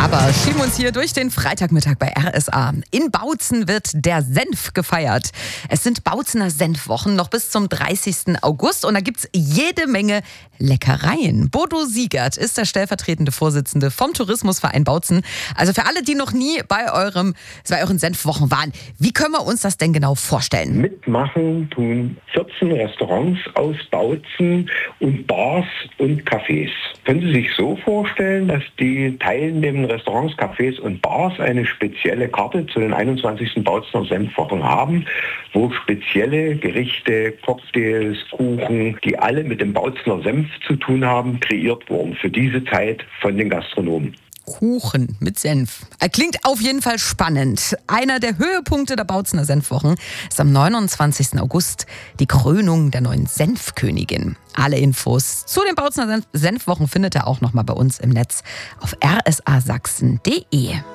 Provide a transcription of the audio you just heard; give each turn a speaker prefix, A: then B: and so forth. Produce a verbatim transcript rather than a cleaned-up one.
A: Aber schieben uns hier durch den Freitagmittag bei R S A. In Bautzen wird der Senf gefeiert. Es sind Bautzener Senfwochen noch bis zum dreißigsten August und da gibt's jede Menge Leckereien. Bodo Siegert ist der stellvertretende Vorsitzende vom Tourismusverein Bautzen. Also für alle, die noch nie bei eurem, bei euren Senfwochen waren, wie können wir uns das denn genau vorstellen?
B: Mitmachen tun vierzehn Restaurants aus Bautzen und Bars und Cafés. Können Sie sich so vorstellen, dass die teilnehmenden Restaurants, Cafés und Bars eine spezielle Karte zu den einundzwanzigsten Bautzener Senfwochen haben, wo spezielle Gerichte, Cocktails, Kuchen, die alle mit dem Bautzener Senf zu tun haben, kreiert wurden für diese Zeit von den Gastronomen.
A: Kuchen mit Senf. Klingt auf jeden Fall spannend. Einer der Höhepunkte der Bautzener Senfwochen ist am neunundzwanzigsten August die Krönung der neuen Senfkönigin. Alle Infos zu den Bautzener Senfwochen findet ihr auch noch mal bei uns im Netz auf r s a sachsen punkt d e.